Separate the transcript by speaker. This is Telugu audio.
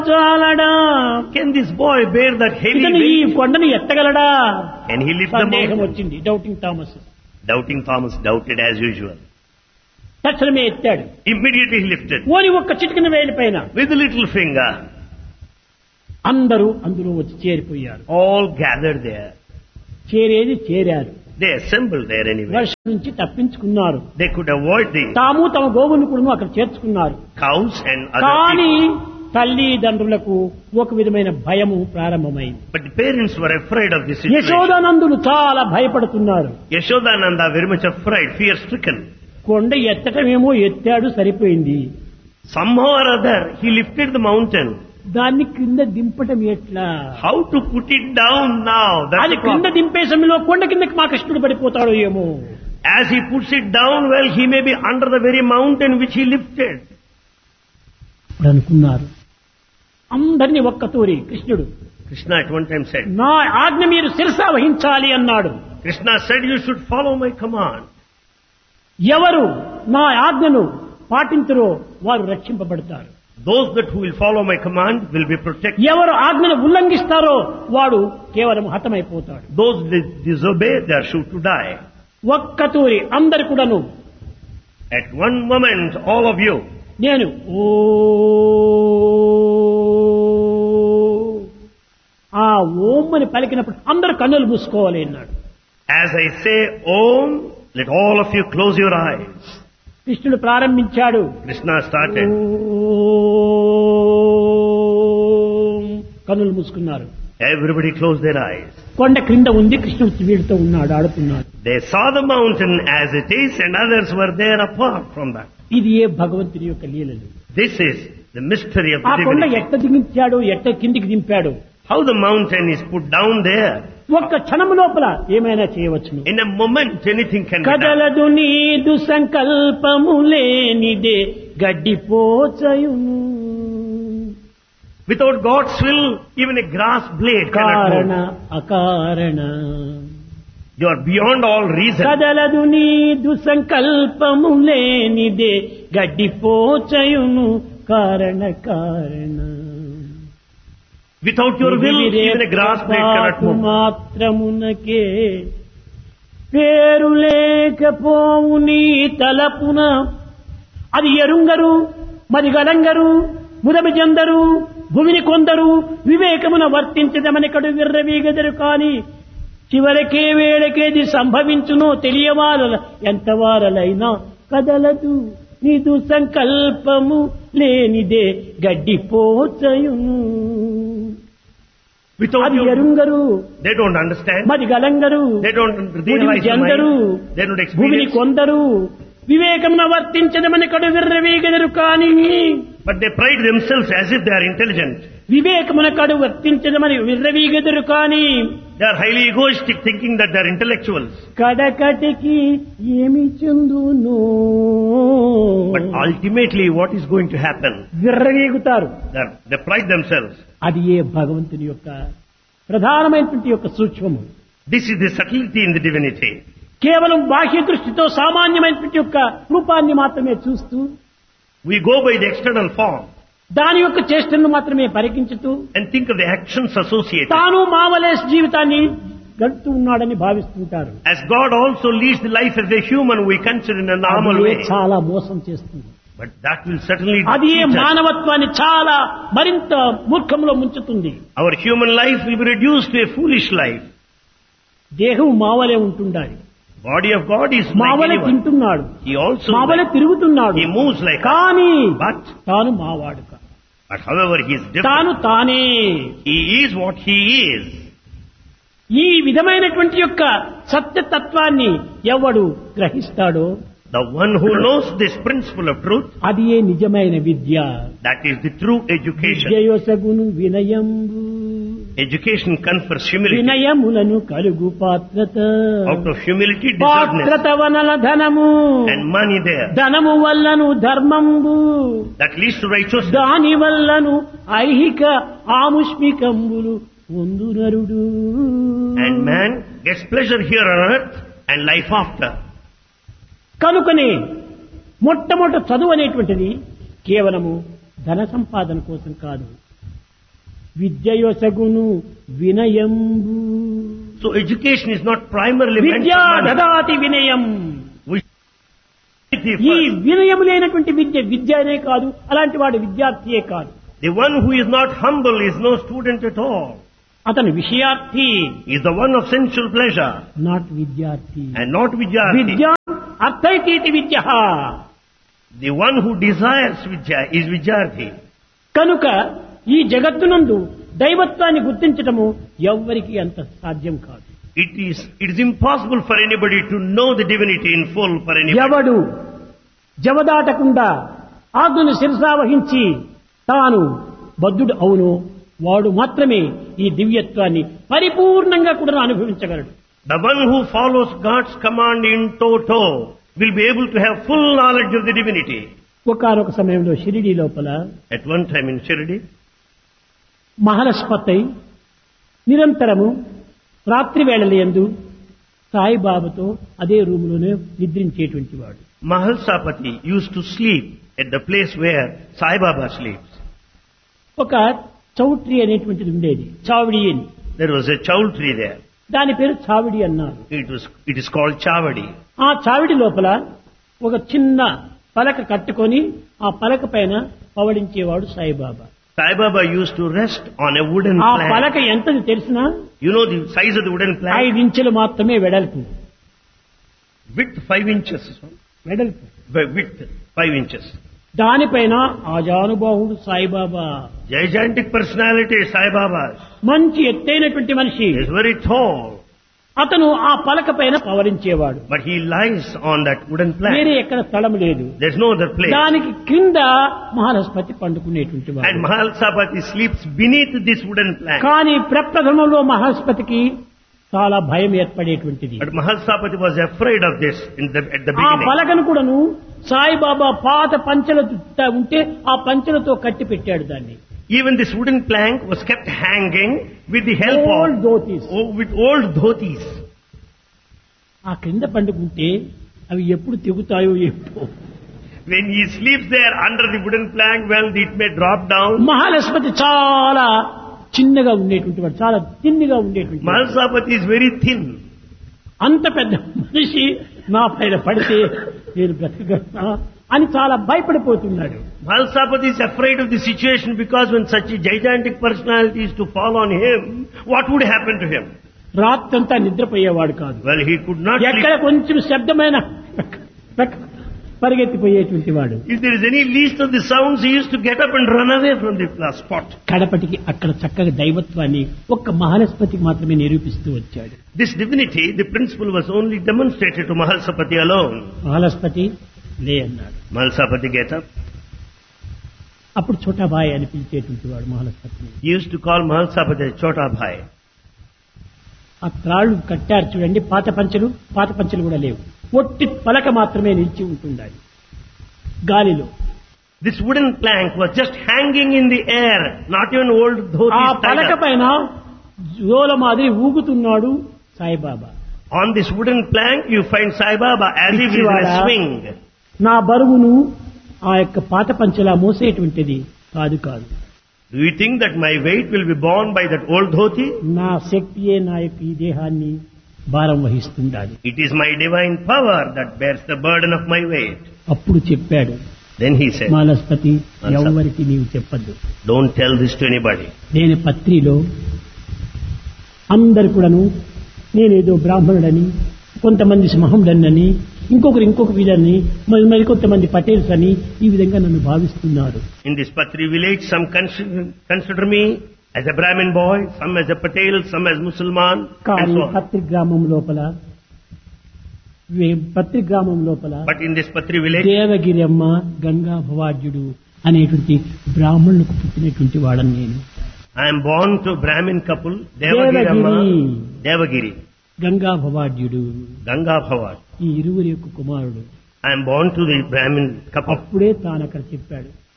Speaker 1: చాలడా
Speaker 2: Can this boy bear that heavy
Speaker 1: ఇతను ఈ
Speaker 2: weight?
Speaker 1: కొండను ఎత్తగలడా
Speaker 2: Can he lift the
Speaker 1: సందేహం
Speaker 2: mountain?
Speaker 1: వచ్చింది doubting Thomas.
Speaker 2: Doubting Thomas doubted as usual.
Speaker 1: తక్షణమే ఎత్తాడు.
Speaker 2: Immediately he lifted.
Speaker 1: ఓని ఒక్క చిటికిన వేలి పైన
Speaker 2: With a little finger,
Speaker 1: అందరూ అందులో వచ్చి చేరిపోయారు.
Speaker 2: all gathered there.
Speaker 1: చేరేది చేరారు.
Speaker 2: They assembled there anyway.
Speaker 1: వర్షం నుంచి తప్పించుకున్నారు.
Speaker 2: They could avoid the
Speaker 1: తాము తమ గోవును కూడా అక్కడ చేర్చుకున్నారు.
Speaker 2: cows and other
Speaker 1: కానీ
Speaker 2: people.
Speaker 1: తల్లిదండ్రులకు ఒక విధమైన భయము ప్రారంభమైంది.
Speaker 2: But the parents were afraid of this situation.
Speaker 1: యశోదానందులు చాలా భయపడుతున్నారు.
Speaker 2: Yashodananda very much afraid, fear stricken.
Speaker 1: కొండ ఎత్తటమేమో ఎత్తాడు సరిపోయింది.
Speaker 2: Somehow or other, he lifted the mountain.
Speaker 1: దాన్ని క్రింద దింపటం ఎట్లా?
Speaker 2: How to put it down now? That's
Speaker 1: అది
Speaker 2: the
Speaker 1: క్రింద
Speaker 2: problem.
Speaker 1: దింపే సమయంలో కొండ కిందకి మా కృష్ణుడు పడిపోతాడో ఏమో.
Speaker 2: As he puts it down, well, he may be under the very mountain which he lifted.
Speaker 1: ఇప్పుడు అనుకున్నారు. అందరినీ ఒక్కతూరి కృష్ణుడు
Speaker 2: Krishna at one time said,
Speaker 1: నా ఆజ్ఞ మీరు శిరసా వహించాలి అన్నాడు.
Speaker 2: Krishna said, you should follow my command.
Speaker 1: ఎవరు నా ఆజ్ఞను పాటించరో వారు రక్షింపబడతారు.
Speaker 2: Those that who will follow my command will be protected.
Speaker 1: ఎవరు ఆజ్ఞను ఉల్లంఘిస్తారో వాడు కేవలం హతమైపోతాడు.
Speaker 2: Those that disobey, they are sure to die.
Speaker 1: ఒక్కతూరి అందరు కూడాను
Speaker 2: At one moment, all of you,
Speaker 1: నేను ఓ ఆ ఓం అని పలికినప్పుడు అందరూ కన్నులు మూసుకోవాలి అన్నాడు.
Speaker 2: as I say Om, let all of you close your eyes.
Speaker 1: కృష్ణుడు ప్రారంభించాడు.
Speaker 2: Krishna started.
Speaker 1: ఓం కన్నులు మూసుకున్నారు.
Speaker 2: Everybody closed their eyes.
Speaker 1: కొండ క్రింద ఉంది, కృష్ణుడు వీడితో ఉన్నాడు, ఆడుతున్నాడు.
Speaker 2: They saw the mountain as it is and others were there apart from that.
Speaker 1: ఇది ఏ భగవంతుని యొక్క లీలలు.
Speaker 2: This is the mystery of
Speaker 1: ఆ
Speaker 2: the
Speaker 1: కొండ
Speaker 2: divinity.
Speaker 1: ఎట్ట దిగించాడు, ఎట్ట కిందికి దింపాడు.
Speaker 2: How the mountain is put down there.
Speaker 1: ఒక్క క్షణము లోపల ఏమైనా చేయవచ్చును.
Speaker 2: In a moment, anything can be done.
Speaker 1: కదలదు నీదు సంకల్పము లేనిదే గడ్డిపోచయును.
Speaker 2: Without God's will, even a grass blade cannot
Speaker 1: కారణ
Speaker 2: move.
Speaker 1: అకారణ
Speaker 2: You are beyond all reason.
Speaker 1: కదలదు నీదు సంకల్పము లేనిదే గడ్డిపోచయును. కారణ కారణ
Speaker 2: Without your will, even a grass blade cannot move.
Speaker 1: మాత్రమునకే పేరు లేకపోవు నీ తలపున అది ఎరుంగరు మరి గలంగరు ముదమి జందరు భూమిని కొందరు వివేకమున వర్తించదమనికడు విర్రవీగదరు కాని చివరకే వేళకేది సంభవించునో తెలియవాల ఎంతవారలైనా కదలదు నీదు సంకల్పము లేనిదే గడ్డిపోచయును.
Speaker 2: Without
Speaker 1: అది
Speaker 2: your,
Speaker 1: ఎరుంగరు
Speaker 2: they don't understand.
Speaker 1: మరి గలంగరు
Speaker 2: They don't
Speaker 1: భూమిని
Speaker 2: realize the
Speaker 1: జందరు
Speaker 2: mind. They don't
Speaker 1: భూమిని
Speaker 2: experience.
Speaker 1: కొందరు వివేకమున వర్తించదమనికడు విర్రవీగదరు కాని
Speaker 2: But they pride themselves as if they are intelligent.
Speaker 1: వివేకమునకడు వర్తించదమని విర్రవీగదరు కాని
Speaker 2: They are highly egoistic, thinking that they are intellectuals.
Speaker 1: కడకటికి ఏమి చెందును.
Speaker 2: But ultimately, what is going to happen?
Speaker 1: విర్రవీగుతారు.
Speaker 2: They pride themselves.
Speaker 1: అది ఏ భగవంతుని యొక్క ప్రధానమైనటువంటి యొక్క సూక్ష్మము.
Speaker 2: This is the subtlety in the divinity.
Speaker 1: కేవలం బాహ్య దృష్టితో సామాన్యమైనటువంటి యొక్క రూపాన్ని మాత్రమే చూస్తూ
Speaker 2: We go by the external form
Speaker 1: దాని యొక్క చేష్టలను మాత్రమే పరికించుతూ
Speaker 2: and think of the actions associated.
Speaker 1: తాను మామలేస్ జీవితాన్ని గడుపుతూ ఉన్నాడని భావిస్తుంటారు.
Speaker 2: As God also leads the life as a human, we consider in a normal
Speaker 1: అది
Speaker 2: way.
Speaker 1: చాలా మోసం చేస్తుంది.
Speaker 2: But that will certainly
Speaker 1: అది ఏ
Speaker 2: cheat us.
Speaker 1: మానవత్వాన్ని చాలా మరింత మూర్ఖంలో ముంచుతుంది.
Speaker 2: Our human life will be reduced to a foolish life.
Speaker 1: దేహం మావలే ఉంటుండాలి.
Speaker 2: Body of God is like
Speaker 1: మావలే
Speaker 2: anyone.
Speaker 1: తింటున్నాడు,
Speaker 2: He also
Speaker 1: మావలే తిరుగుతున్నాడు.
Speaker 2: he moves like us.
Speaker 1: కానీ
Speaker 2: But
Speaker 1: తాను మావాడు కాదు.
Speaker 2: however he is different.
Speaker 1: తాను తానే.
Speaker 2: He is what he is.
Speaker 1: ఈ విధమైనటువంటి యొక్క సత్యతత్వాన్ని ఎవడు గ్రహిస్తాడో
Speaker 2: The one who knows this principle of truth,
Speaker 1: అది ఏ నిజమైన విద్య.
Speaker 2: that is the true education.
Speaker 1: విద్యయొసగును వినయంబు
Speaker 2: Education confers humility.
Speaker 1: వినయములను కలుగు పాత్రత.
Speaker 2: Out of humility, deservedness.
Speaker 1: పాత్రత వనల ధనము
Speaker 2: And money there.
Speaker 1: ధనము వల్లను ధర్మంబు
Speaker 2: That leads to righteousness.
Speaker 1: దాని వల్లను ఐహిక ఆముష్మికంబులు పొందునరుడు.
Speaker 2: And man gets pleasure here on earth and life after.
Speaker 1: కనుకనే మొట్టమొదట చదువు అనేటువంటిది కేవలము ధన సంపాదన కోసం కాదు, విద్యయొసగును వినయంబు.
Speaker 2: So education is not primarily meant
Speaker 1: విద్యా
Speaker 2: for money.
Speaker 1: దదాతి వినయం. ఈ వినయము లేనటువంటి విద్య అనే కాదు, అలాంటి వాడు విద్యార్థియే కాదు.
Speaker 2: The one who is not humble is no student at all.
Speaker 1: అతను విషయార్థి,
Speaker 2: He is the one of sensual pleasure
Speaker 1: not విద్యార్థి.
Speaker 2: and not vidyarthi.
Speaker 1: విద్యా అర్థైతీతి విద్య.
Speaker 2: The one who desires vidya is vidyarthi.
Speaker 1: కనుక ఈ జగత్తునందు దైవత్వాన్ని గుర్తించటము ఎవ్వరికి అంత సాధ్యం కాదు.
Speaker 2: It is impossible for anybody to know the divinity in full for anybody.
Speaker 1: ఎవడు జవదాటకుండా ఆజ్ఞను శిరసావహించి తాను బద్ధుడు అవును వాడు మాత్రమే ఈ దివ్యత్వాన్ని పరిపూర్ణంగా కూడా అనుభవించగలడు.
Speaker 2: The one who follows God's command in toto will be able to have full knowledge of the divinity.
Speaker 1: ఒకానొక సమయంలో షిరిడీ లోపల
Speaker 2: At one time in Shirdi,
Speaker 1: మహాలస్పతి నిరంతరము రాత్రి వేళలందు సాయిబాబాతో అదే రూములోనే నిద్రించేటువంటి వాడు.
Speaker 2: Mahalsapati used to sleep at the place where Sai Baba sleeps.
Speaker 1: ఒక చౌట్రీ అనేటువంటిది ఉండేది, చావిడి అని.
Speaker 2: There was a chowl tree there.
Speaker 1: దాని పేరు చావిడి అన్నారు.
Speaker 2: It is called Chavadi.
Speaker 1: ఆ చావిడి లోపల ఒక చిన్న పలక కట్టుకొని ఆ పలక పైన పవడించేవాడు Saibaba.
Speaker 2: Sai Baba used to rest on a wooden
Speaker 1: ఆ
Speaker 2: plank.
Speaker 1: పలక ఎంతది తెలిసినా
Speaker 2: You know the size of the wooden plank?
Speaker 1: 5 ఇంచులు మాత్రమే వెడల్పు.
Speaker 2: Width 5 inches.
Speaker 1: వెడల్పు.
Speaker 2: Width 5 inches.
Speaker 1: దానిపైన ఆజానుబాహుడు Saibaba,
Speaker 2: Gigantic personality Sai Baba.
Speaker 1: మంచి ఎత్తైనటువంటి మనిషి.
Speaker 2: He is very tall.
Speaker 1: అతను ఆ పలక పైన పవరించేవాడు.
Speaker 2: But he lies on that wooden plank.
Speaker 1: వేరే ఎక్కడ స్థలం లేదు.
Speaker 2: There's no other place.
Speaker 1: దానికి కింద మహాలస్పతి పండుకునేటువంటి
Speaker 2: And
Speaker 1: వాడు.
Speaker 2: Mahalsapati sleeps beneath this wooden plank.
Speaker 1: కానీ ప్రప్రథమంలో మహాలస్పతికి చాలా భయం ఏర్పడేటువంటిది.
Speaker 2: But Mahalsapati was afraid of this at the
Speaker 1: ఆ
Speaker 2: beginning.
Speaker 1: పలకను కూడాను సాయిబాబా పాత పంచెలతో ఉంటే ఆ పంచెలతో కట్టి పెట్టాడు దాన్ని.
Speaker 2: Even this wooden plank was kept hanging with the help
Speaker 1: Old
Speaker 2: of
Speaker 1: dhotis.
Speaker 2: with old dhotis.
Speaker 1: ఆ క్రింద పండుకుంటే అవి ఎప్పుడు తెగుతాయో ఏమో.
Speaker 2: When he sleeps there under the wooden plank, well, it may drop down.
Speaker 1: మహాలస్పతి చాలా చిన్నగా ఉండేటువంటి వాడు, చాలా తిన్నిగా ఉండేటువంటి వాడు.
Speaker 2: Mahalsapati is very thin.
Speaker 1: అంత పెద్ద మనిషి నా పైన పడితే నేను బ్రతకగలనా అని చాలా భయపడిపోతున్నాడు.
Speaker 2: Mahalsapati is afraid of the situation because when such a gigantic personality is to fall on him, what would happen to him?
Speaker 1: రాత్రంతా నిద్రపోయేవాడు కాదు.
Speaker 2: Well, he could not
Speaker 1: ఎక్కడ
Speaker 2: sleep.
Speaker 1: కొంచెం శబ్దమైన పరిగెత్తిపోయేటువంటి వాడు.
Speaker 2: If there is any least of the sounds, he used to get up and run away from the spot.
Speaker 1: కడపటికి అక్కడ చక్కగా దైవత్వాన్ని ఒక్క మహాలస్పతికి మాత్రమే నిరూపిస్తూ వచ్చాడు.
Speaker 2: This divinity, the principle was only demonstrated to Mahalsapati alone.
Speaker 1: మహాలస్పతి లే అన్నాడు.
Speaker 2: Mahalsapati get up.
Speaker 1: అప్పుడు చోటాబాయ్ అని పిలిచేటువంటి వాడు మహాలస్పతిని.
Speaker 2: He used to call Mahalsapati Chota Bhai.
Speaker 1: ఆ త్రాళ్ళు కట్టారు చూడండి, పాత పంచెలు కూడా లేవు, ఒట్టి పలక మాత్రమే నిలిచి ఉంటుండాలి గాలిలో.
Speaker 2: This wooden plank was just hanging in the air, not even old
Speaker 1: ఆ
Speaker 2: dhotis tied
Speaker 1: పలక
Speaker 2: up.
Speaker 1: పైన జోల మాదిరి ఊగుతున్నాడు Saibaba.
Speaker 2: On this wooden plank, you find Sai Baba as if he is in a
Speaker 1: పిచ్చివాడా,
Speaker 2: swing.
Speaker 1: నా బరువును ఆ యొక్క పాత పంచెలా మోసేటువంటిది కాదు.
Speaker 2: Do you think that my weight will be borne by that old dhoti?
Speaker 1: నా శక్తియే నా యొక్క ఈ దేహాన్ని భారం వహిస్తుండాలి.
Speaker 2: It is my divine power that bears the burden of my weight.
Speaker 1: అప్పుడు చెప్పాడు,
Speaker 2: Then he said,
Speaker 1: మహాలస్పతి ఎవరికి నీవు చెప్పద్దు.
Speaker 2: don't tell this to anybody.
Speaker 1: నేను పత్రిలో అందరు కూడాను నేనేదో బ్రాహ్మణుడని, కొంతమంది సింహండని, ఇంకొక వీళ్ళని, మరి కొంతమంది పటేల్స్ అని ఈ విధంగా నన్ను భావిస్తున్నారు.
Speaker 2: In this Patri village, some consider me as a Brahmin boy, some as a Patel, some as Musalman, and
Speaker 1: కానీ
Speaker 2: so on.
Speaker 1: పత్రి గ్రామం లోపల
Speaker 2: But in this Patri village,
Speaker 1: Devagiri అమ్మ గంగా భవాడ్యుడు అనేటువంటి బ్రాహ్మణులకు పుట్టినటువంటి వాడని నేను.
Speaker 2: I am born to Brahmin couple, Devagiri Amma, Devagiri,
Speaker 1: Ganga భవాడ్యుడు,
Speaker 2: Ganga Bhavat.
Speaker 1: ఈ ఇరువురి యొక్క కుమారుడు.
Speaker 2: I am born to the Brahmin couple.
Speaker 1: అప్పుడే తాను అక్కడ చెప్పాడు,